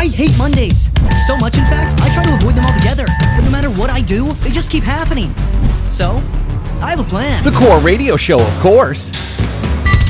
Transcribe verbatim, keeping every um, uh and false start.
I hate Mondays. So much, in fact, I try to avoid them altogether. But no matter what I do, they just keep happening. So, I have a plan. The Core Radio Show, of course.